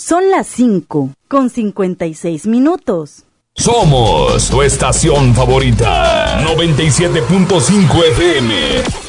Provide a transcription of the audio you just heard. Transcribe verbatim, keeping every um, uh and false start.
Son las cinco con cincuenta y seis minutos. Somos tu estación favorita, noventa y siete punto cinco F M.